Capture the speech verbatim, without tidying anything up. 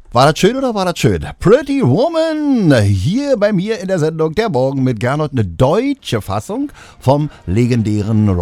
War das schön oder war das schön? Pretty Woman, hier bei mir in der Sendung Der Morgen mit Gernot, eine deutsche Fassung vom legendären